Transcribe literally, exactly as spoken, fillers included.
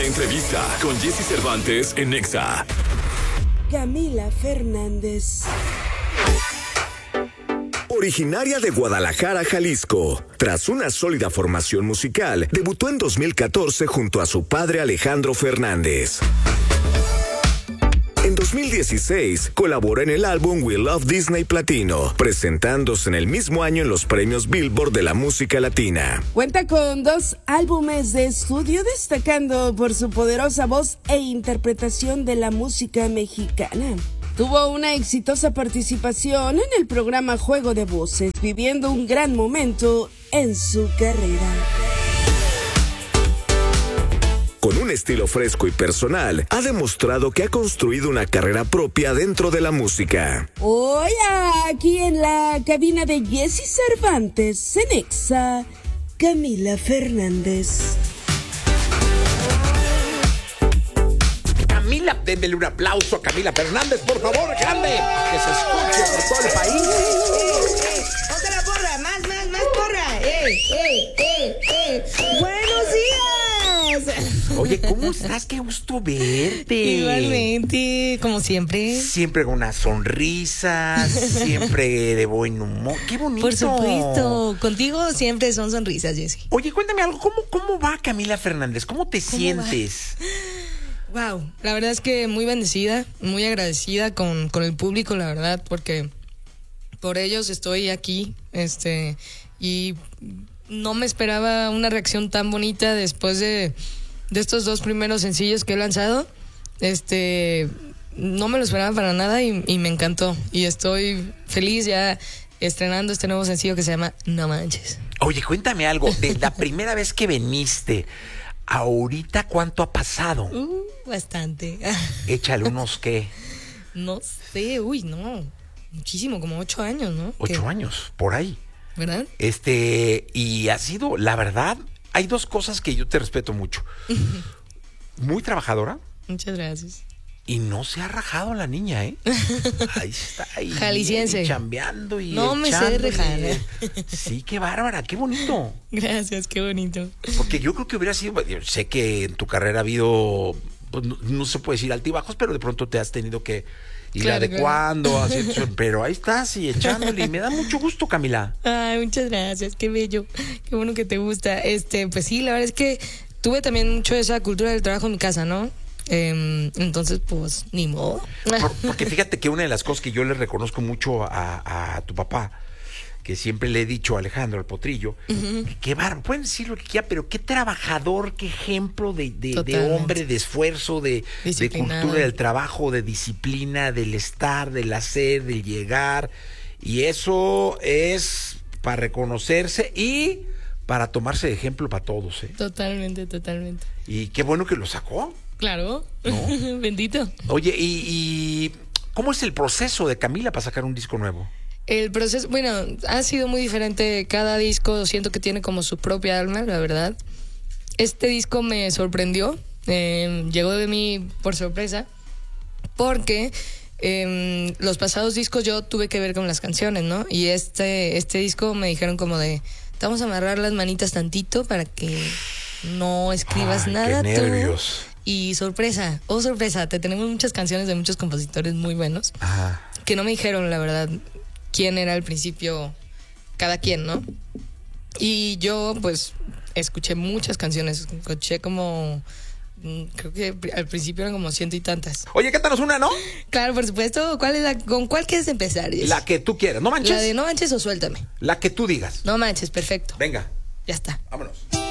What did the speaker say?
entrevista con Jessy Cervantes en Nexa. Camila Fernández. Originaria de Guadalajara, Jalisco, tras una sólida formación musical, debutó en dos mil catorce junto a su padre Alejandro Fernández. En dos mil dieciséis, colaboró en el álbum We Love Disney Platino, presentándose en el mismo año en los premios Billboard de la música latina. Cuenta con dos álbumes de estudio, destacando por su poderosa voz e interpretación de la música mexicana. Tuvo una exitosa participación en el programa Juego de Voces, viviendo un gran momento en su carrera. Con un estilo fresco y personal, ha demostrado que ha construido una carrera propia dentro de la música. Hoy aquí en la cabina de Jessy Cervantes, en Nexa, Camila Fernández. Camila, démele un aplauso a Camila Fernández, por favor, grande, que se escuche por todo el país. Otra porra, más, más, más porra. ¡Eh, eh, eh, eh! ¡Buenos días! Oye, ¿cómo estás? Qué gusto verte. Igualmente, como siempre. Siempre con una sonrisa, siempre de buen humor. ¡Qué bonito! Por supuesto, contigo siempre son sonrisas, Jessy. Oye, cuéntame algo, ¿cómo, cómo va Camila Fernández? ¿Cómo te ¿Cómo sientes? Va? Wow, la verdad es que muy bendecida, muy agradecida con, con el público, la verdad, porque por ellos estoy aquí, este, y no me esperaba una reacción tan bonita después de, de estos dos primeros sencillos que he lanzado. Este, no me lo esperaba para nada y, y me encantó. Y estoy feliz ya estrenando este nuevo sencillo que se llama No Manches. Oye, cuéntame algo, de la primera vez que viniste, ahorita, ¿cuánto ha pasado? Uh, bastante. Échale unos, ¿qué? No sé, uy, no, muchísimo, como ocho años, ¿no? Ocho ¿Qué? años, por ahí. ¿Verdad? Este, y ha sido, la verdad, hay dos cosas que yo te respeto mucho. Muy trabajadora. Muchas gracias. Y no se ha rajado la niña, ¿eh? Ahí está, ahí. Jalisciense. Y chambeando y no me sé rejar. Sí, qué bárbara, qué bonito. Gracias, qué bonito. Porque yo creo que hubiera sido, yo sé que en tu carrera ha habido, pues, no, no se puede decir altibajos, pero de pronto te has tenido que ir claro, adecuando, claro. Haciendo, pero ahí estás y echándole, y me da mucho gusto, Camila. Ay, muchas gracias, qué bello, qué bueno que te gusta. Este, pues sí, la verdad es que tuve también mucho esa cultura del trabajo en mi casa, ¿no? Eh, entonces, pues, ni modo. Por, porque fíjate que una de las cosas que yo le reconozco mucho a, a tu papá, que siempre le he dicho a Alejandro, al Potrillo, uh-huh. que, que bar, pueden decir lo que quiera, pero qué trabajador, qué ejemplo de, de, de hombre, de esfuerzo, de, de cultura del trabajo, de disciplina, del estar, del hacer, del llegar. Y eso es para reconocerse y para tomarse de ejemplo para todos, ¿eh? Totalmente, totalmente. Y qué bueno que lo sacó. Claro, ¿no? Bendito. Oye, ¿y, ¿y cómo es el proceso de Camila para sacar un disco nuevo? El proceso, bueno, ha sido muy diferente. Cada disco siento que tiene como su propia alma, la verdad. Este disco me sorprendió, eh, llegó de mí por sorpresa, porque eh, los pasados discos yo tuve que ver con las canciones, ¿no? Y este, este disco me dijeron como de, te vamos a amarrar las manitas tantito para que no escribas Ay, nada qué nervios. Tú. Y sorpresa, oh sorpresa, te tenemos muchas canciones de muchos compositores muy buenos. Ajá. Que no me dijeron, la verdad, quién era al principio cada quien, ¿no? Y yo, pues, escuché muchas canciones, escuché como, creo que al principio eran como ciento y tantas. Oye, cántanos una, ¿no? Claro, por supuesto. ¿Cuál es la, ¿Con cuál quieres empezar? Jessy? La que tú quieras, ¿no manches? La de No Manches o Suéltame. La que tú digas. No Manches, perfecto. Venga. Ya está. Vámonos.